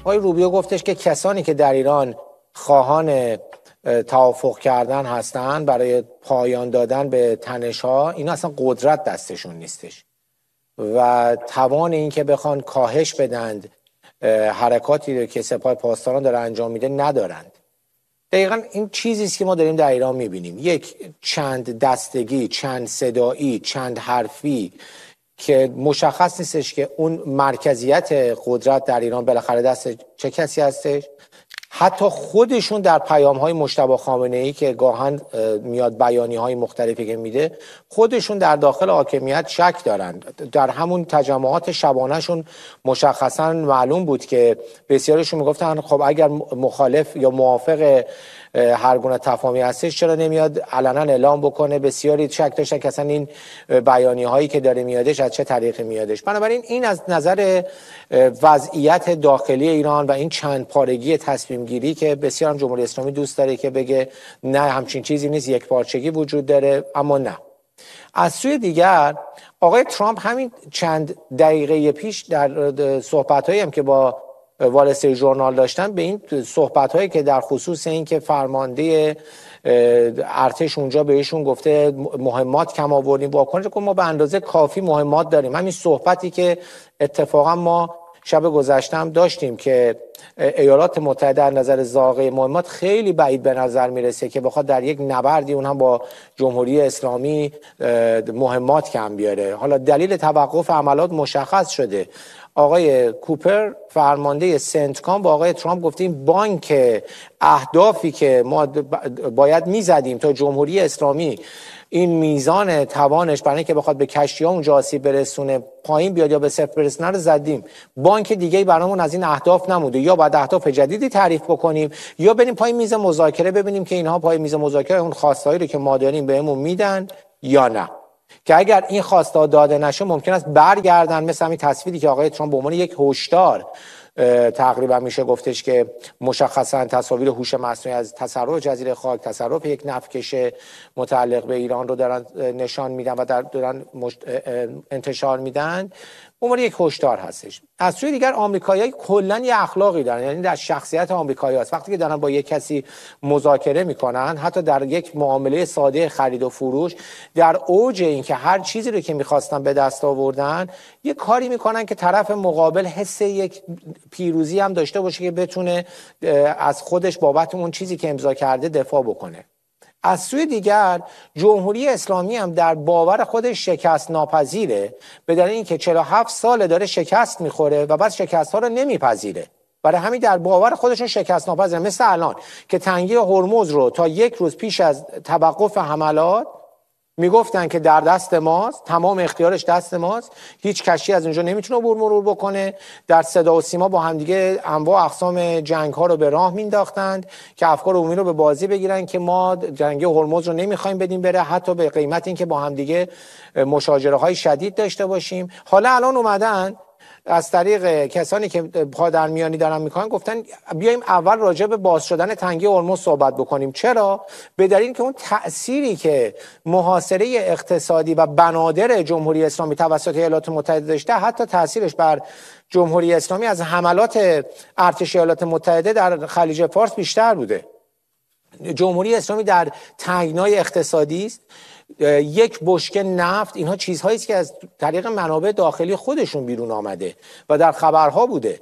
آقای روبیو گفتش که کسانی که در ایران خواهان توافق کردن هستن برای پایان دادن به تنش‌ها، اینا اصلا قدرت دستشون نیستش و توان این که بخوان کاهش بدند حرکاتی که سپاه پاسداران داره انجام میده ندارند. دقیقاً این چیزی است که ما داریم در ایران میبینیم، یک چند دستگی، چند صدایی، چند حرفی که مشخص نیستش که اون مرکزیت قدرت در ایران بالاخره دست چه کسی هستش. حتی خودشون در پیام‌های مجتبی خامنه‌ای که گاهن میاد بیانیه‌های مختلفی که میده، خودشون در داخل حاکمیت شک دارن. در همون تجمعات شبانه‌شون مشخصاً معلوم بود که بسیارشون میگفتن خب اگر مخالف یا موافق هر گونه تفاهمی هستش چرا نمیاد علنا اعلام بکنه. بسیاری شک داشتن که اصلا این بیانیه‌هایی که داره میادش از چه طریقی میادش. بنابراین این از نظر وضعیت داخلی ایران و این چند پارگی تصمیم گیری که بسیار هم جمهوری اسلامی دوست داره که بگه نه همچین چیزی نیست، یک پارچگی وجود داره، اما نه. از سوی دیگر آقای ترامپ همین چند دقیقه پیش در صحبت‌هایی هم که با وال استریت ژورنال داشتن به این صحبت‌هایی که در خصوص این که فرمانده ارتش اونجا بهشون گفته مهمات کم آوردیم، واکنش که ما به اندازه کافی مهمات داریم. همین صحبتی که اتفاقا ما شب گذشته هم داشتیم که ایالات متحده از نظر زاغه مهمات خیلی بعید به نظر میرسه که بخواد در یک نبردی اون هم با جمهوری اسلامی مهمات کم بیاره. حالا دلیل توقف عملات مشخص شده. آقای کوپر فرمانده سنتکام با آقای ترامپ گفته این بانک اهدافی که ما باید میزدیم تا جمهوری اسلامی این میزان توانش برای اینکه بخواد به کشتی‌ها اونجا آسیب برسونه پایین بیاد یا به صفر برسونه رو زدیم. بانک دیگه‌ای برامون از این اهداف نمونده، یا باید اهداف جدیدی تعریف بکنیم یا بریم پای میز مذاکره ببینیم که اینها پای میز مذاکره اون خواستهایی رو که ما داریم بهمون میدن یا نه. که اگر این خواسته داده نشه ممکن است برگردن، مثل همین تصویری که آقای ترامپ به عنوان یک هشدار تقریبا میشه گفتش که مشخصا تصاویر هوش مصنوعی از تصرف جزیره خاک، تصرف یک نفتکش متعلق به ایران رو دارن نشان میدن و دارن انتشار میدن، عنوان یک هشدار هستش. از سوی دیگر آمریکایی‌ها کلاً یه اخلاقی دارن، یعنی در شخصیت آمریکایی‌هاست. وقتی که دارن با یک کسی مذاکره میکنن، حتی در یک معامله ساده خرید و فروش، در اوج این که هر چیزی رو که میخواستن به دست آوردن، یه کاری میکنن که طرف مقابل حس یک پیروزی هم داشته باشه که بتونه از خودش بابت اون چیزی که امضا کرده دفاع بکنه. از سوی دیگر جمهوری اسلامی هم در باور خودش شکست ناپذیره، به دلیل اینکه 47 سال داره شکست میخوره و بعد شکست ها رو نمیپذیره. برای همین در باور خودشون شکست ناپذیره. مثل الان که تنگی هرمز رو تا یک روز پیش از توقف حملات میگفتن که در دست ماست، تمام اختیارش دست ماست، هیچ کشتی از اونجا نمیتونه عبور مرور بکنه. در صدا و سیما با همدیگه انواع اقسام جنگ ها رو به راه مینداختند که افکار عمومی رو به بازی بگیرن که ما جنگ هرمز رو نمیخوایم بدیم بره، حتی به قیمت این که با همدیگه مشاجره های شدید داشته باشیم. حالا الان اومدن از طریق کسانی که پادرمیانی دارن میکنن گفتن بیایم اول راجع به باز شدن تنگی هرمز صحبت بکنیم. چرا؟ به دلیل که اون تأثیری که محاصره اقتصادی و بنادر جمهوری اسلامی توسط ایالات متحده داشته، حتی تأثیرش بر جمهوری اسلامی از حملات ارتش ایالات متحده در خلیج فارس بیشتر بوده. جمهوری اسلامی در تنگنای اقتصادی است، یک بشکه نفت، اینها چیزهایی است که از طریق منابع داخلی خودشون بیرون آمده و در خبرها بوده.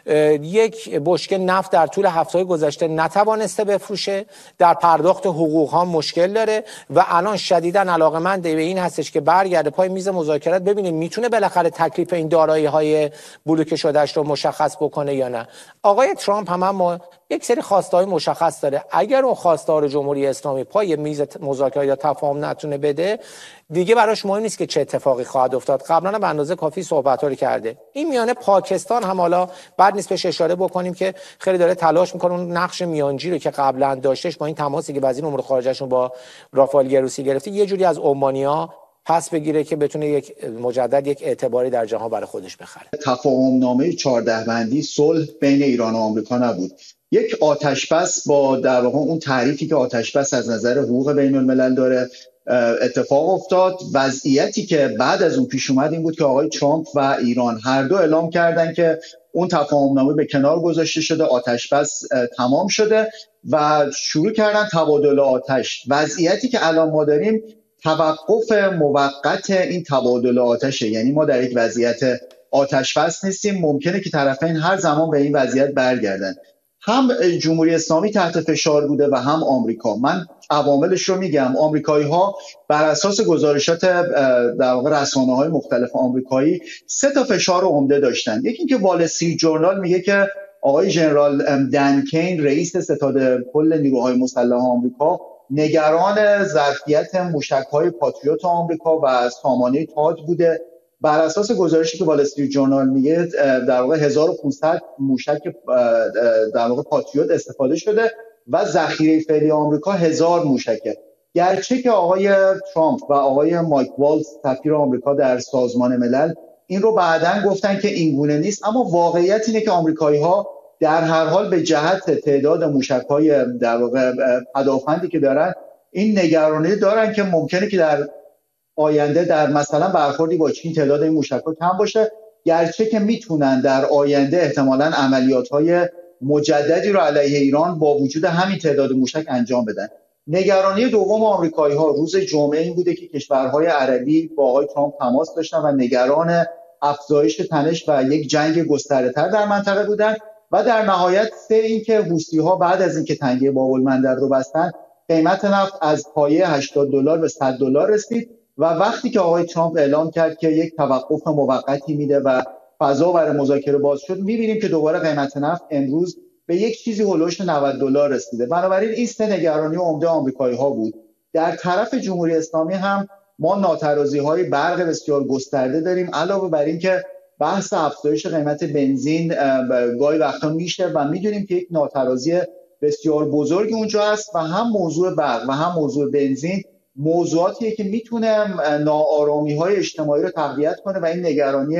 یک بشکه نفت در طول هفته‌های گذشته نتوانسته بفروشه، در پرداخت حقوق ها مشکل داره و الان شدیداً علاقه‌مند به این هستش که برگرده پای میز مذاکرات ببینه میتونه بالاخره تکلیف این دارایی‌های بلوکه شدهش رو مشخص بکنه یا نه. آقای ترامپ هم اما یک سری خواسته‌های مشخص داره. اگر اون خواستار جمهوری اسلامی پای میز مذاکره یا تفاهم نتونه بده، دیگه براش مهم نیست که چه اتفاقی خواهد افتاد. قبلا به اندازه کافی صحبت‌ها رو کرده. این میانه پاکستان هم حالا بعد نیست بهش اشاره بکنیم که خیلی داره تلاش میکنه اون نقش میانجی رو که قبلا داشتش با این تماسی که وزیر امور خارجه‌شون با رافائل گروسی گرفته یه جوری از عمانی‌ها پس بگیره که بتونه یک مجدد یک اعتباری در جهان برای خودش بخره. تفاهم نامه 14 بندی صلح بین ایران و آمریکا نبود. یک آتشبس با در واقع اون تعریفی که آتشبس از نظر حقوق بین الملل داره اتفاق افتاد. وضعیتی که بعد از اون پیش اومد این بود که آقای ترامپ و ایران هر دو اعلام کردن که اون تفاهمنامه به کنار گذاشته شده، آتش بس تمام شده و شروع کردن تبادل آتش. وضعیتی که الان ما داریم توقف موقت این تبادل آتشه، یعنی ما در یک وضعیت آتش بس نیستیم، ممکنه که طرفین هر زمان به این وضعیت برگردن. هم جمهوری اسلامی تحت فشار بوده و هم آمریکا. من عواملش رو میگم. آمریکایی‌ها بر اساس گزارشات در واقع رسانه‌های مختلف آمریکایی 3 تا فشار عمده داشتن. یکی اینکه وال استریت جورنال میگه که آقای ژنرال دن کین رئیس ستاد کل نیروهای مسلح آمریکا نگران ظرفیت موشک‌های پاتریوت آمریکا و سامانه تاد بوده. بر اساس گزارشی که وال استریت جورنال میگه در واقع 1500 موشک در واقع پاتریوت استفاده شده و ذخیره فعلی آمریکا 1000 موشکه. گرچه که آقای ترامپ و آقای مایک والز سفیر آمریکا در سازمان ملل این رو بعداً گفتن که این گونه نیست، اما واقعیت اینه که آمریکایی‌ها در هر حال به جهت تعداد موشک‌های در واقع پدافندی که دارن این نگرانی دارن که ممکنه که در آینده در مثلا برخوردی با چین تعداد این موشک‌ها کم باشه، گرچه که میتونن در آینده احتمالاً عملیات‌های مجددی رو علیه ایران با وجود همین تعداد موشک انجام بدن. نگرانی دوم آمریکایی‌ها روز جمعه این بوده که کشورهای عربی با آقای ترامپ تماس داشتن و نگران افزایش تنش و یک جنگ گسترده‌تر در منطقه بودن و در نهایت اینکه حوثی‌ها بعد از اینکه تنگه باب‌المندب رو بستن قیمت نفت از پایه $80 به $100 رسید و وقتی که آقای ترامپ اعلام کرد که یک توقف موقتی میده و فضا برای مذاکره باز شد، می‌بینیم که دوباره قیمت نفت امروز به یک چیزی هولوش $90 رسیده. بنابراین این 3 نگرانی عمده آمریکایی‌ها بود. در طرف جمهوری اسلامی هم ما ناترازی‌های برق بسیار گسترده داریم، علاوه بر این که بحث افزایش قیمت بنزین گاهی وقتا میشه و میدونیم که یک ناترازی بسیار بزرگی اونجا هست و هم موضوع برق و هم موضوع بنزین موضوعاتیه که میتونه ناآرامی‌های اجتماعی رو تقویت کنه و این نگرانی